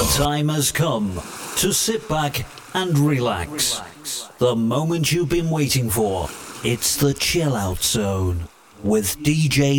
The time has come to sit back and relax. The moment you've been waiting for. It's the Chill Out Zone with DJ